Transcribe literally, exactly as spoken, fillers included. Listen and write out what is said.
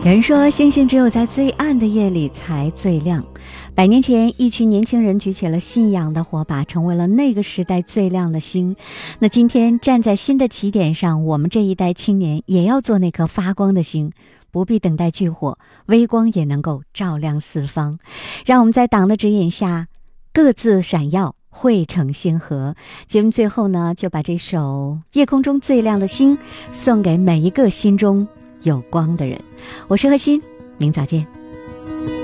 有人说，星星只有在最暗的夜里才最亮。百年前，一群年轻人举起了信仰的火把，成为了那个时代最亮的星。那今天站在新的起点上，我们这一代青年也要做那颗发光的星，不必等待炬火，微光也能够照亮四方。让我们在党的指引下，各自闪耀，汇成星河。节目最后呢，就把这首《夜空中最亮的星》送给每一个心中有光的人。我是何欣，明早见。